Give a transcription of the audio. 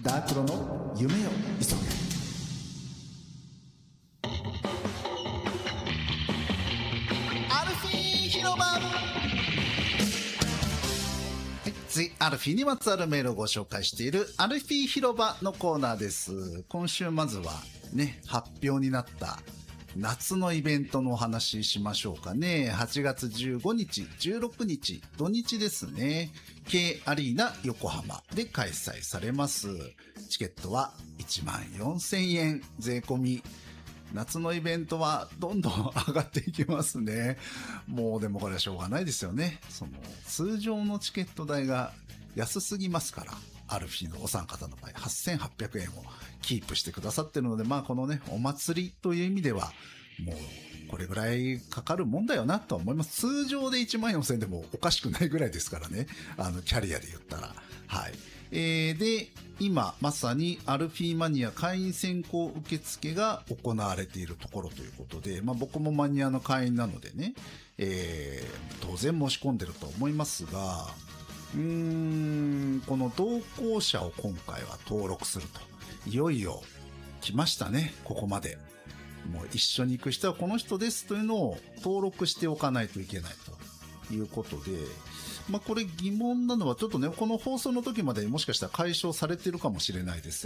ダークロの夢を急げ。アルフィー広場。アルフィーにまつわるメールをご紹介しているアルフィー広場のコーナーです。今週まずはね、発表になった夏のイベントのお話ししましょうかね。8月15日、16日、土日ですね。K アリーナ横浜で開催されます。チケットは14,000円税込み。夏のイベントはどんどん上がっていきますね。もうでもこれはしょうがないですよね。通常のチケット代が安すぎますから、アルフィーのお三方の場合8,800円をキープしてくださってるので、このね、お祭りという意味ではもうこれぐらいかかるもんだよなとは思います。通常で14,000円でもおかしくないぐらいですからね。キャリアで言ったら。はい。で、今まさにアルフィーマニア会員選考受付が行われているところということで、僕もマニアの会員なのでね、当然申し込んでると思いますが、この同行者を今回は登録すると。いよいよ来ましたね、ここまで。もう一緒に行く人はこの人ですというのを登録しておかないといけないということで、これ疑問なのはちょっとね、この放送の時までもしかしたら解消されてるかもしれないです